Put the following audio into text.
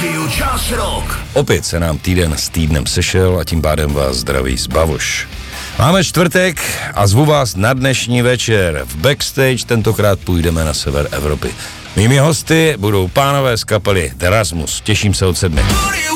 Rádiu Čas Rock. Opět se nám týden s týdnem sešel a tím pádem vás zdraví z Bavoš. Máme čtvrtek a zvu vás na dnešní večer. V backstage tentokrát půjdeme na sever Evropy. Mými hosty budou pánové z kapely Terasmus. Těším se od 7.